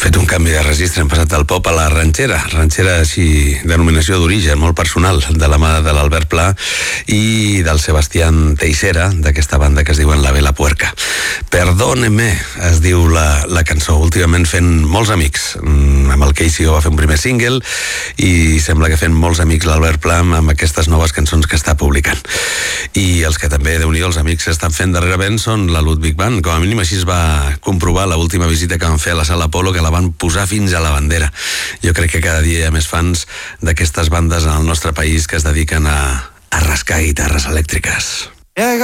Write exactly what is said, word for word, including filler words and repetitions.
fet un canvi de registre, hem passat del pop a la ranxera, ranxera així, denominació d'origen, molt personal, de la mà de l'Albert Pla i del Sebastián Teixera, d'aquesta banda que es diuen La Vela Puerca. Perdóneme, es diu la, la cançó, últimament fent molts amics, amb el Casey va fer un primer single i sembla que fent molts amics l'Albert Pla amb aquestes noves cançons que està publicant. I els que també, Déu-n'hi-do, els amics que estan fent darrerament són la Ludwig Band, com a mínim així es va comprovar l'última visita que van fer a la Sala Apolo, que la van posar fins a la bandera. Jo crec que cada dia hi ha més fans d'aquestes bandes en el nostre país que es dediquen a, a rascar guitarres elèctriques.